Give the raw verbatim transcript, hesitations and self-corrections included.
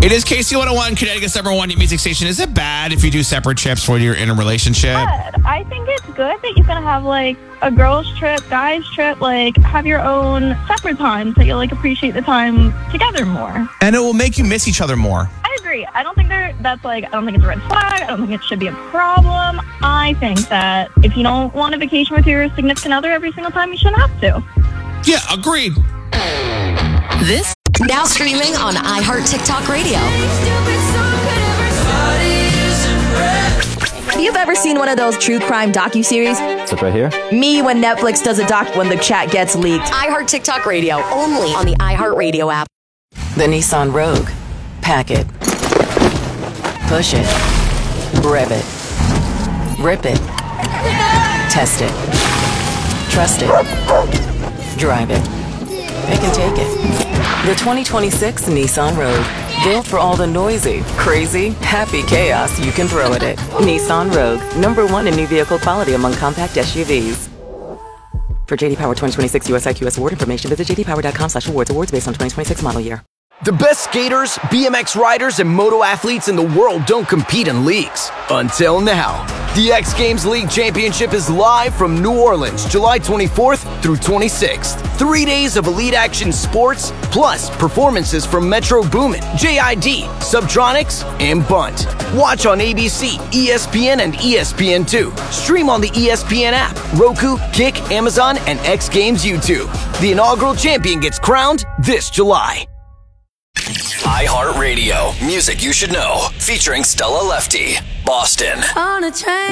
It is K C one oh one, Connecticut's number one music station. Is it bad if you do separate trips when you're in a relationship? Good. I think it's good that you can have, like, a girl's trip, guy's trip, like, have your own separate time so you'll, like, appreciate the time together more. And it will make you miss each other more. I agree. I don't think there, that's, like, I don't think it's a red flag. I don't think it should be a problem. I think that if you don't want a vacation with your significant other every single time, you shouldn't have to. Yeah, agreed. This now streaming on iHeart TikTok Radio. You've ever seen one of those true crime docuseries? It's right here. Me when Netflix does a doc when the chat gets leaked. iHeart TikTok Radio, only on the iHeart Radio app. The Nissan Rogue. Pack it. Push it. Rev it. Rip it. Test it. Trust it. Drive it. Pick and take it. The twenty twenty-six Nissan Rogue. Built for all the noisy, crazy, happy chaos you can throw at it. Nissan Rogue. Number one in new vehicle quality among compact S U Vs. For J D Power twenty twenty-six U S I Q S award information, visit j d power dot com slash awards. Awards based on twenty twenty-six model year. The best skaters, B M X riders, and moto athletes in the world don't compete in leagues. Until now. The X Games League Championship is live from New Orleans, July twenty-fourth through twenty-sixth. Three days of elite action sports, plus performances from Metro Boomin, J I D, Subtronics, and Bunt. Watch on A B C, E S P N, and E S P N two. Stream on the E S P N app, Roku, Kick, Amazon, and X Games YouTube. The inaugural champion gets crowned this July. iHeartRadio. Music you should know. Featuring Stella Lefty. Boston. On a train.